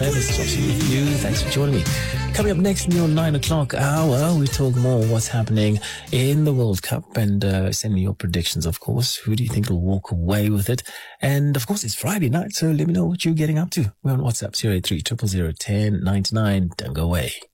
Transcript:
FM. It's Chelsea with you. Thanks for joining me. Coming up next in your 9 o'clock hour, we talk more what's happening in the World Cup and send me your predictions, of course. Who do you think will walk away with it? And, of course, it's Friday night, so let me know what you're getting up to. We're on WhatsApp, 083 000 1099. Don't go away.